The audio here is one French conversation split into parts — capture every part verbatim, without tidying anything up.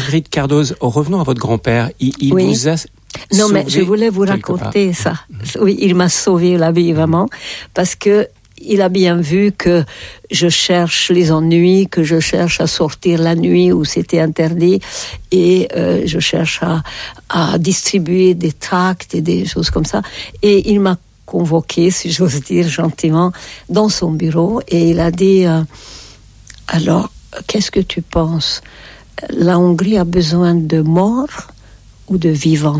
Marguerite Cardoz, revenons à votre grand-père. Il, il oui. vous a Non, mais je voulais vous raconter ça. Oui, il m'a sauvé la vie, vraiment, parce que il a bien vu que je cherche les ennuis, que je cherche à sortir la nuit où c'était interdit, et euh, je cherche à, à distribuer des tracts et des choses comme ça. Et il m'a convoqué, si j'ose dire gentiment, dans son bureau, et il a dit euh, « Alors, qu'est-ce que tu penses ? La Hongrie a besoin de morts ou de vivants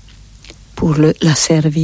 pour le, la servir ?»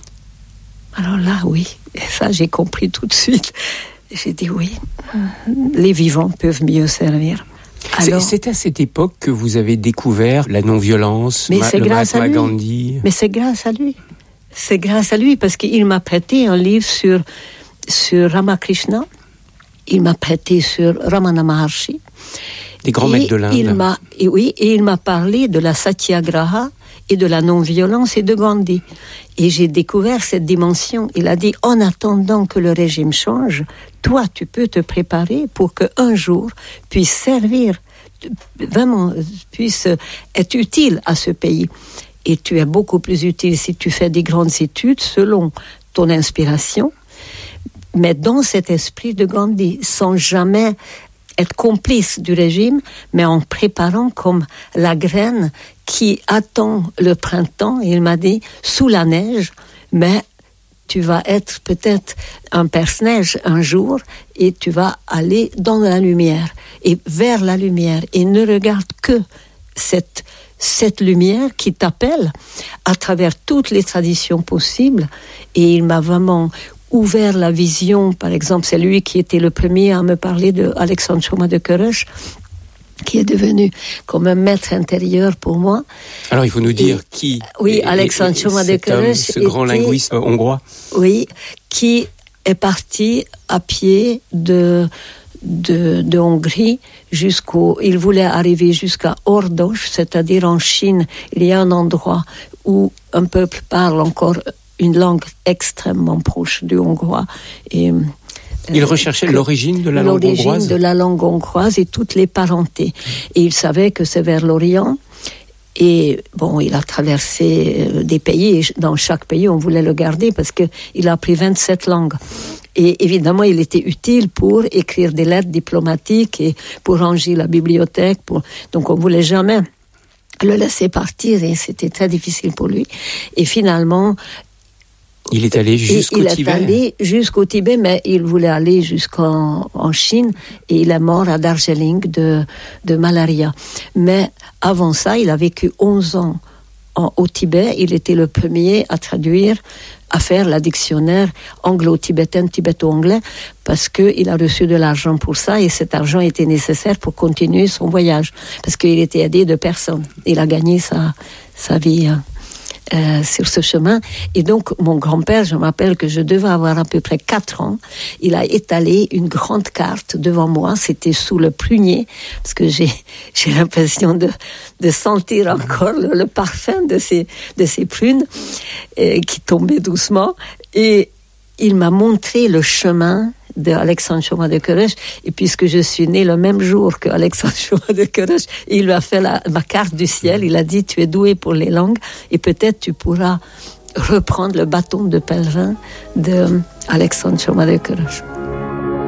Alors là, oui, et ça j'ai compris tout de suite. J'ai dit oui, les vivants peuvent mieux servir. Alors, c'est, c'est à cette époque que vous avez découvert la non-violence, mais ma, c'est le grâce Mahatma à lui. Gandhi. Mais c'est grâce à lui. C'est grâce à lui, parce qu'il m'a prêté un livre sur, sur Ramakrishna, il m'a prêté sur Ramana Maharshi. Des grands maîtres de l'Inde. Il m'a, et oui, et il m'a parlé de la Satyagraha et de la non-violence et de Gandhi. Et j'ai découvert cette dimension. Il a dit, en attendant que le régime change, toi, tu peux te préparer pour qu'un jour puisse servir, vraiment, puisse être utile à ce pays. Et tu es beaucoup plus utile si tu fais des grandes études selon ton inspiration, mais dans cet esprit de Gandhi, sans jamais être complice du régime, mais en préparant comme la graine qui attend le printemps. Il m'a dit, sous la neige, mais tu vas être peut-être un perce-neige un jour et tu vas aller dans la lumière et vers la lumière et ne regarde que cette, cette lumière qui t'appelle à travers toutes les traditions possibles. Et il m'a vraiment ouvert la vision. Par exemple, c'est lui qui était le premier à me parler de Alexandre Choma de Körös, qui est devenu comme un maître intérieur pour moi. Alors il faut nous dire et, qui oui, est, Alexandre Choma de Körös, ce grand était, linguiste hongrois. Oui, qui est parti à pied de de, de Hongrie jusqu'au... Il voulait arriver jusqu'à Ordos, c'est-à-dire en Chine. Il y a un endroit où un peuple parle encore une langue extrêmement proche du hongrois. Et, il recherchait euh, l'origine de la langue hongroise. L'origine de la langue hongroise et toutes les parentés. Et il savait que c'est vers l'Orient. Et bon, il a traversé des pays, et dans chaque pays, on voulait le garder parce qu'il a appris vingt-sept langues. Et évidemment, il était utile pour écrire des lettres diplomatiques et pour ranger la bibliothèque. Pour... Donc, on ne voulait jamais le laisser partir et c'était très difficile pour lui. Et finalement... Il est allé jusqu'au il Tibet. Il est allé jusqu'au Tibet, mais il voulait aller jusqu'en en Chine et il est mort à Darjeeling de, de malaria. Mais avant ça, il a vécu onze ans en, au Tibet. Il était le premier à traduire, à faire la dictionnaire anglo-tibétain, tibéto-anglais, parce qu'il a reçu de l'argent pour ça et cet argent était nécessaire pour continuer son voyage, parce qu'il était aidé de personne. Il a gagné sa, sa vie... Hein. Euh, sur ce chemin. Et donc, mon grand-père, je m'appelle que je devais avoir à peu près quatre ans, il a étalé une grande carte devant moi, c'était sous le prunier, parce que j'ai, j'ai l'impression de, de sentir encore le, le parfum de ces, de ces prunes euh, qui tombaient doucement. Et il m'a montré le chemin de Alexandre Choma de Körös, et puisque je suis née le même jour que Alexandre Choma de Körös, il lui a fait la, ma carte du ciel, il a dit tu es doué pour les langues et peut-être tu pourras reprendre le bâton de pèlerin de Alexandre Choma de Körös.